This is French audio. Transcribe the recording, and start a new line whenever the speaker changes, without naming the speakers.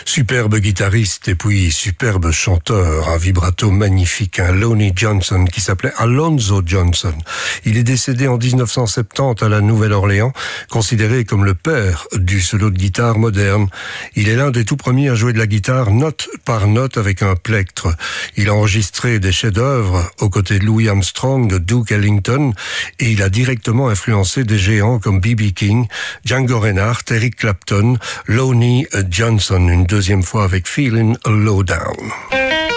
Superbe guitariste et puis superbe chanteur, un vibrato magnifique, un Lonnie Johnson qui s'appelait Alonzo Johnson. Il est décédé en 1970 à la Nouvelle-Orléans, considéré comme le père du solo de guitare moderne. Il est l'un des tout premiers à jouer de la guitare note par note avec un plectre. Il a enregistré des chefs-d'œuvre aux côtés de Louis Armstrong, de Duke Ellington, et il a directement influencé des géants comme B.B. King, Django Reinhardt, Eric Clapton, Lonnie Johnson, une deuxième fois avec Feelin' Low Down.